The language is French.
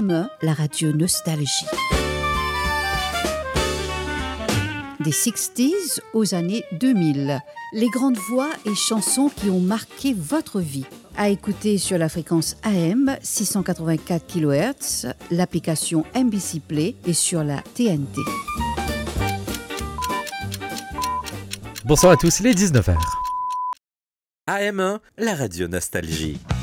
AM1, la radio Nostalgie. Des 60s aux années 2000, les grandes voix et chansons qui ont marqué votre vie. À écouter sur la fréquence AM 684 kHz, l'application MBC Play et sur la TNT. Bonsoir à tous, il est 19h. AM1, la radio Nostalgie.